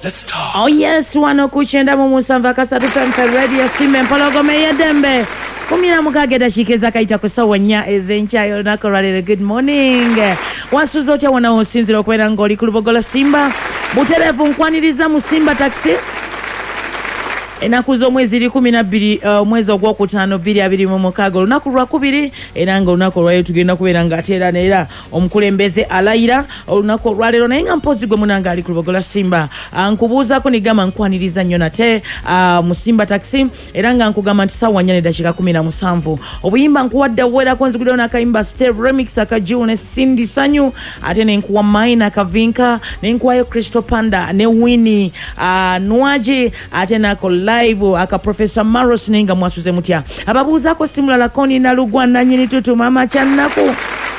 Let's talk. Oh yes, wano kuchenda mu musanva kasatu FM radio Simba Mpologome ya Dembe. 16 dakika kaita kusawa nya ezenchayo nakoralere. Good morning. Wasuzo zote wanaosinzira okwera ngoli kulubogola Simba. Buterevu nkwaniriza mu Simba taxi. Enaku z'omwezi 12 mwezi ogwokutaano 2026 olunaku lwakubiri era nga olunaku olwaleero tugenda kubeera nga ateera neera omukulembeze alayira olunaku olwaleero naye nga mpozi gwe munanga ali ku lubogola Simba nkubuuzaako nigamba nkwaniriza nnyo nate mu Simba taxi era nga nkugamba nti ssaawa 4:17 obuyimba nkuwadde buwerako nzigulirewo n'akayimba Steve Remix akajiwu ne Cindy Sanyu ate nenkuwa Maina Kavinka nenkuwayo Crystal Panda ne Winnie Nwaji ate nako live aka Professor Maros ninga mwasuze mutya ababuuzaako simula lakoni na lugwa nanyini tutu mama channaku.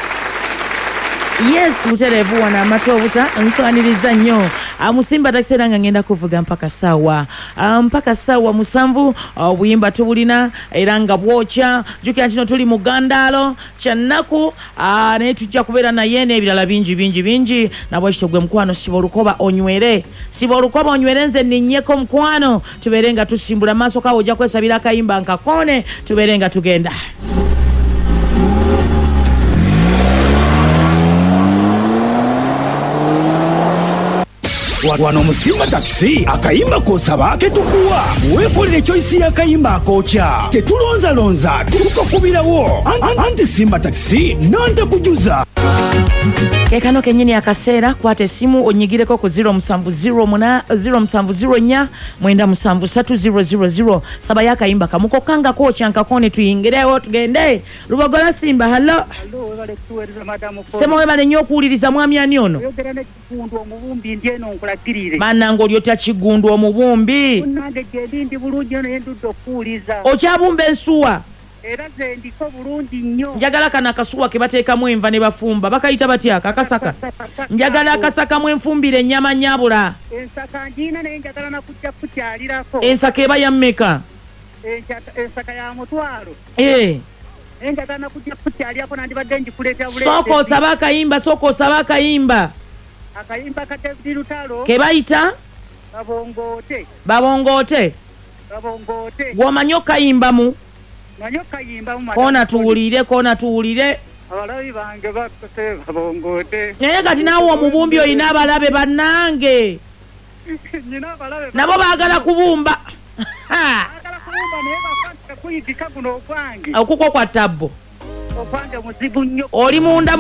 Yes, muterevu wana amatobuta nkwaniriza nnyo Musimba taxi nga ngenda kuvuga mpaka sawa musanvu obuyimba tubulina era nga bwocha jukira kino tuli mu Gandalo channaku naye tujja kubeera naye n'ebirala bingi nabwo kitogwe mukwano sibo lukoba onywere nze ninnyeko mukwano tubeere nga tusimbula maaso kawo ojja kwesabira akayimba nkakone tubeere nga tugenda. Wano Musimba taxi akayimba kosaba aketukuwa weekolere choice y'akayimba akokya tetulonza tukakubirawo anti Simba taxi nanta kujuza kekano kenyini akaseera kwata essimu onyigireko ku 0704 saba yakayimba kamuko kanga kocha nkakone tuyingirewo tugende lubogola Simba. Hello sema webale nnyo okuwuliriza mwami ani ono manango olyotya kigundu omubumbi okyabumba ensuwa era ze ndiko bulungi nnyo njagala kana kasuwa ke bateekamu enva ne bafumba bakayita batya kakasaka njagala akasakamu enfumbire ennyama nyabula ensaka njina naye njagala nakujja kukyalirako ensaka eba ya mmeka ensaka ya mutwalo njagala nakujja kukyalirako nandibadde njikuleeta bulezi soko osaba akayimba ka David Lutalo ke bayita babongoote gwomanyi okayimbamu kona tuwulire abalabi bange bakose babongote naye kati naawe omubumbi oyina abalabe bannange nabo baagala kubumba naye bakuyigika guno okwange okukwo kwa ttabbo okwange muzibu nnyo oli munda